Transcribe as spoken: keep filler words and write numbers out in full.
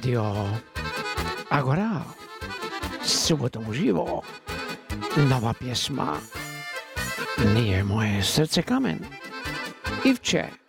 Radio Agora, subotom uživo, nova pjesma Nije moje srce kamen, Ivče.